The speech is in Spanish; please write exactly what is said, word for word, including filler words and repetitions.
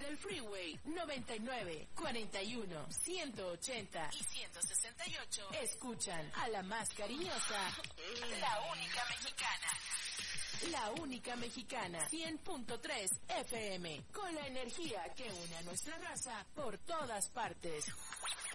el Freeway noventa y nueve, cuarenta y uno, ciento ochenta y ciento sesenta y ocho. Escuchan a la más cariñosa, la única mexicana. La única mexicana, cien punto tres F M, con la energía que une a nuestra raza por todas partes.